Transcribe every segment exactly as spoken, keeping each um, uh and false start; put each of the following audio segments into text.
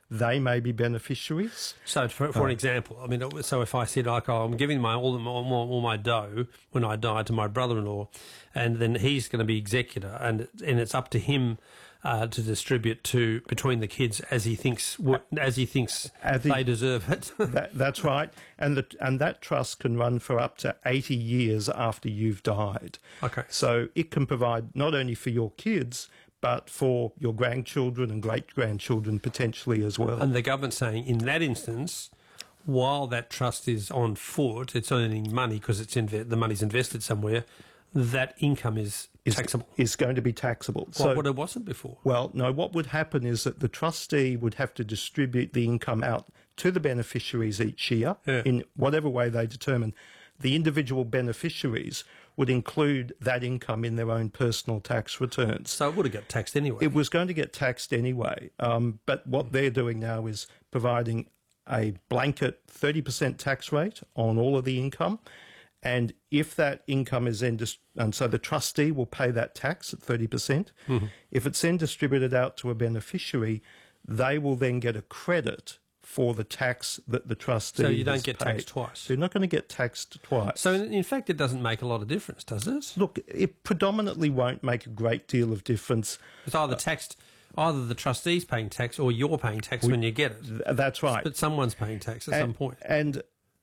they may be beneficiaries. So, for, for an example, I mean, so if I said, like, oh, I'm giving my all, all, all my dough when I die to my brother-in-law, and then he's going to be executor, and and it's up to him uh, to distribute to between the kids as he thinks as he thinks as he, they deserve it. that, that's right, and the, and that trust can run for up to eighty years after you've died. Okay, so it can provide not only for your kids, but for your grandchildren and great-grandchildren potentially as well. And the government's saying in that instance, while that trust is on foot, it's earning money because it's inve- the money's invested somewhere, that income is, is taxable. Is going to be taxable. What, so, what it wasn't before? Well, no, what would happen is that the trustee would have to distribute the income out to the beneficiaries each year yeah. in whatever way they determine. The individual beneficiaries would include that income in their own personal tax returns. So it would have got taxed anyway. It was going to get taxed anyway. Um, but what they're doing now is providing a blanket thirty percent tax rate on all of the income. And if that income is then, dis- and so the trustee will pay that tax at thirty percent. Mm-hmm. If it's then distributed out to a beneficiary, they will then get a credit for the tax that the trustee So you don't has get paid. taxed twice. They're not going to get taxed twice. So in, in fact, it doesn't make a lot of difference, does it? Look, it predominantly won't make a great deal of difference. It's either taxed, either the trustee's paying tax or you're paying tax we, when you get it. Th- that's right. But someone's paying tax at and, some point. And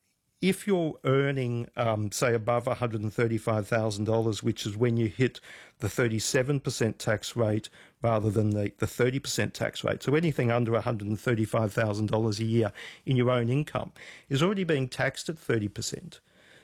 if you're earning, um, say, above one hundred thirty-five thousand dollars, which is when you hit the thirty-seven percent tax rate rather than the, the thirty percent tax rate, so anything under one hundred thirty-five thousand dollars a year in your own income is already being taxed at thirty percent.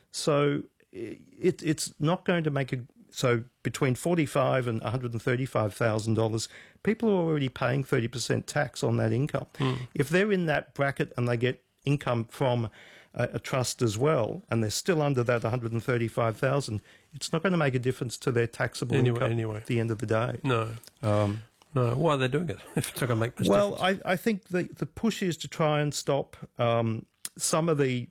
So it, it's not going to make a... So between forty-five thousand dollars and one hundred thirty-five thousand dollars, people are already paying thirty percent tax on that income. Mm. If they're in that bracket and they get income from a, a trust as well, and they're still under that one hundred thirty-five thousand dollars, it's not going to make a difference to their taxable anyway, income anyway. at the end of the day. No. Um, no. Why are they doing it? If it's not going to make much well, difference. I, I think the, the push is to try and stop um, some of the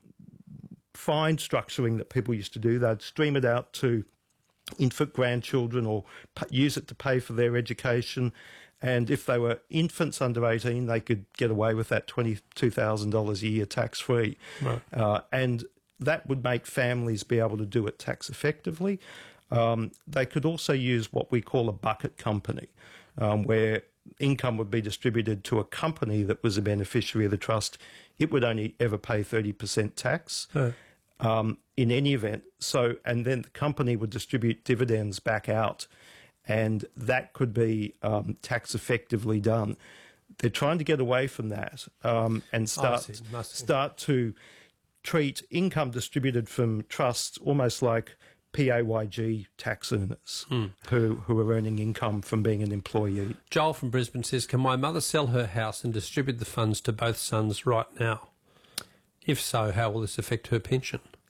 fine structuring that people used to do. They'd stream it out to infant grandchildren or p- use it to pay for their education. And if they were infants under eighteen, they could get away with that twenty-two thousand dollars a year tax-free. Right. Uh, and that would make families be able to do it tax effectively. Um, they could also use what we call a bucket company, um, where income would be distributed to a company that was a beneficiary of the trust. It would only ever pay thirty percent tax. Oh. Um, in any event. So, and then the company would distribute dividends back out, and that could be um, tax effectively done. They're trying to get away from that um, and start start to treat income distributed from trusts almost like P A Y G tax earners mm. who, who are earning income from being an employee. Joel from Brisbane says, can my mother sell her house and distribute the funds to both sons right now? If so, how will this affect her pension?